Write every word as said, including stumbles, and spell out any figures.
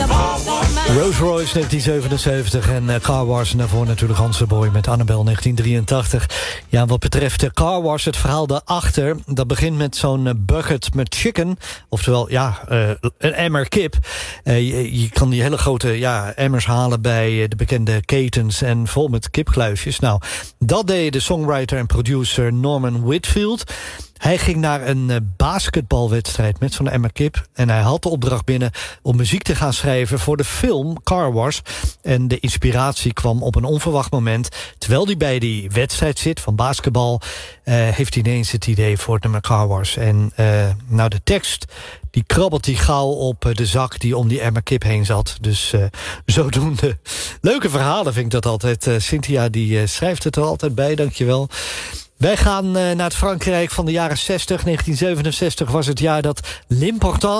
Rolls Royce negentien zevenenzeventig en uh, Car Wars. En daarvoor natuurlijk Hanse Boy met Annabel negentien drieëntachtig. Ja, wat betreft de Car Wars, het verhaal daarachter, dat begint met zo'n uh, bucket met chicken. Oftewel, ja, uh, een emmer kip. Uh, je, je kan die hele grote ja, emmers halen bij uh, de bekende ketens en vol met kipgluisjes. Nou, dat deed de songwriter en producer Norman Whitfield. Hij ging naar een uh, basketbalwedstrijd met zo'n emmer kip. En hij had de opdracht binnen om muziek te gaan schrijven voor de film Car Wars. En de inspiratie kwam op een onverwacht moment. Terwijl hij bij die wedstrijd zit van basketbal, Uh, heeft hij ineens het idee voor het nummer Car Wars. En uh, nou, de tekst, die krabbelt hij gauw op uh, de zak die om die emmer kip heen zat. Dus uh, zodoende. Leuke verhalen vind ik dat altijd. Uh, Cynthia die uh, schrijft het er altijd bij, dankjewel. Wij gaan uh, naar het Frankrijk van de jaren zestig. negentien zevenenzestig was het jaar dat L'Important